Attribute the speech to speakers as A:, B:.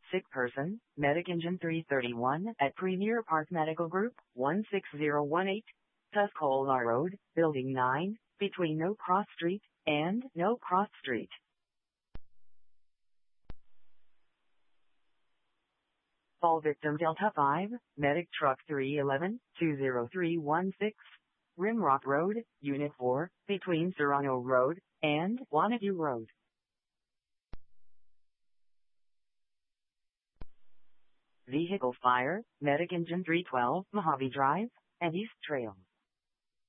A: Sick person, Medic Engine 331 at Premier Park Medical Group, 16018, Tuscola Road, Building 9, between No Cross Street and No Cross Street. Fall victim Delta 5, Medic Truck 311, 20316, Rimrock Road, Unit 4, between Serrano Road and Wanaview Road. Vehicle fire, Medic Engine 312, Mojave Drive and East Trail.